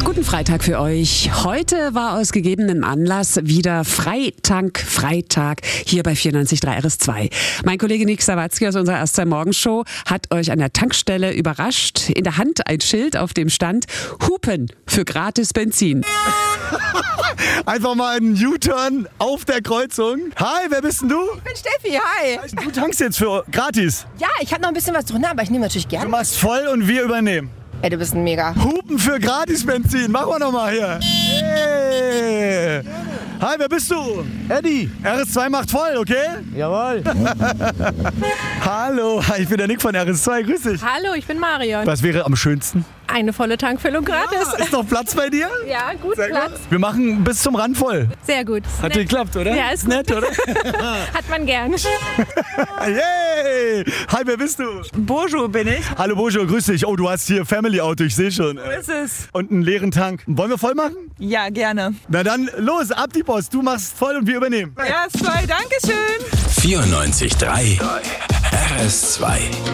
Guten Freitag für euch. Heute war aus gegebenem Anlass wieder Freitag hier bei 94.3 RS2. Mein Kollege Nick Sawatzki aus unserer Erster Morgenshow hat euch an der Tankstelle überrascht. In der Hand ein Schild, auf dem stand: Hupen für gratis Benzin. Einfach mal einen U-Turn auf der Kreuzung. Hi, wer bist denn du? Ich bin Steffi, hi. Du tankst jetzt für gratis. Ja, ich habe noch ein bisschen was drin, aber ich nehme natürlich Du gerne. machst voll und wir übernehmen. Ey, du bist ein Mega. Hupen für gratis Benzin. Machen wir nochmal hier. Hey. Hi, wer bist du? Eddie. RS2 macht voll, okay? Jawohl. Hallo, ich bin der Nick von RS2. Grüß dich. Hallo, ich bin Marion. Was wäre am schönsten? Eine volle Tankfüllung gratis. Ist noch Platz bei dir? Ja, gut, Sehr Platz. gut. Wir machen bis zum Rand voll. Sehr gut. Hat geklappt, oder? Ja, ist nett, oder? Hat man gern. Yay! Hi, wer bist du? Bojo bin ich. Hallo Bojo, grüß dich. Oh, du hast hier Family Auto, ich sehe schon. Wo ist es? Und einen leeren Tank. Wollen wir voll machen? Ja, gerne. Na dann, los, ab die Post. Du machst voll und wir übernehmen. Ja, toll, danke schön. 94.3 RS2